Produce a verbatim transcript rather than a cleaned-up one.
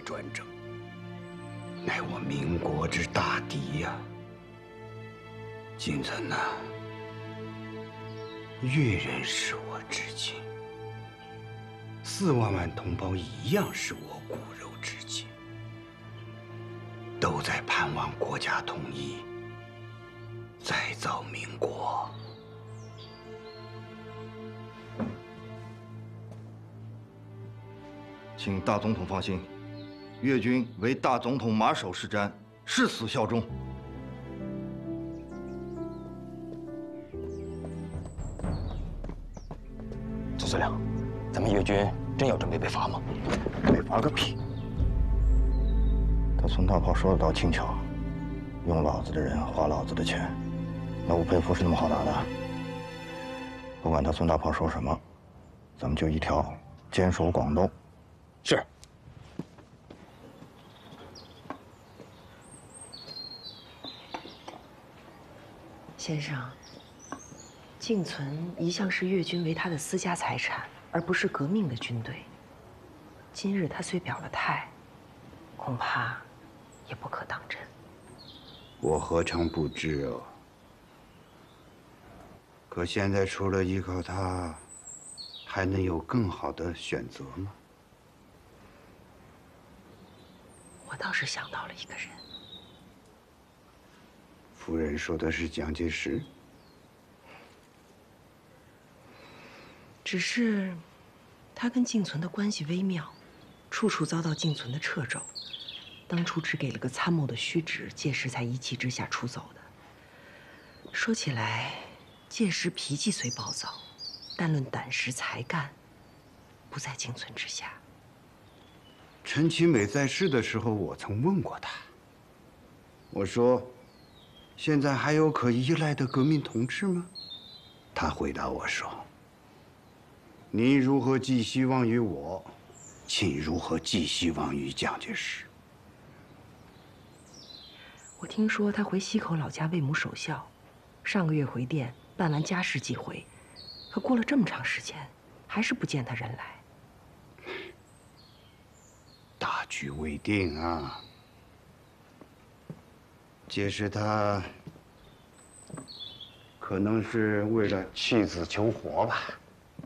专政，乃我民国之大敌呀！晋存呐，越人是我至亲，四万万同胞一样是我骨肉至亲，都在盼望国家统一，再造民国。 请大总统放心，粤军为大总统马首是瞻，誓死效忠。 总司令，咱们粤军真要准备被罚吗？ 被罚个屁！他孙大炮说的倒轻巧，用老子的人，花老子的钱，那吴佩孚是那么好打的？不管他孙大炮说什么，咱们就一条，坚守广东。 是。 先生，晋存一向视粤军为他的私家财产，而不是革命的军队。今日他虽表了态，恐怕也不可当真。 我何尝不知哦？可现在除了依靠他，还能有更好的选择吗？ 我倒是想到了一个人。 夫人说的是蒋介石， 只是他跟晋存的关系微妙，处处遭到晋存的掣肘。当初只给了个参谋的虚职，届时才一气之下出走的。说起来，届时脾气虽暴躁，但论胆识才干，不在晋存之下。 陈其美在世的时候，我曾问过他。我说：“现在还有可依赖的革命同志吗？”他回答我说：“你如何寄希望于我，请如何寄希望于蒋介石。” 我听说他回西口老家为母守孝，上个月回电办完家事即回，可过了这么长时间，还是不见他人来。 大局未定啊！届时他可能是为了弃子求活吧。